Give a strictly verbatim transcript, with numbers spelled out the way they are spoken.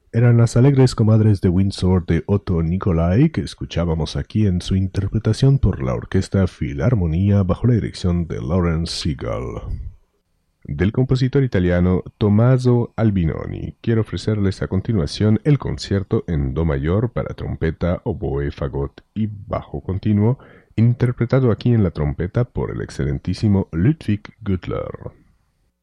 Eran las alegres comadres de Windsor de Otto Nicolai que escuchábamos aquí en su interpretación por la Orquesta Filarmonía bajo la dirección de Lawrence Seagull. Del compositor italiano Tommaso Albinoni, quiero ofrecerles a continuación el concierto en do mayor para trompeta, oboe, fagot y bajo continuo, interpretado aquí en la trompeta por el excelentísimo Ludwig Güttler.